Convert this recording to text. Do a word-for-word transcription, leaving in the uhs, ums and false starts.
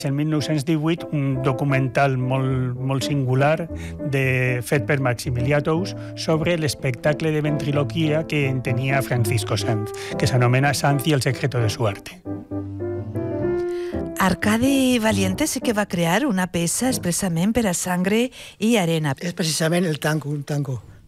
En mil nou-cents divuit, un documental molt, molt singular de, fet per Maximilià Tous sobre l'espectacle de ventriloquia que en tenia Francisco Sanz, que s'anomena Sanz y el secreto de su arte. Arcadi Valiente sí que va crear una peça expressament per a Sangre i Arena. És precisament el tango, un tango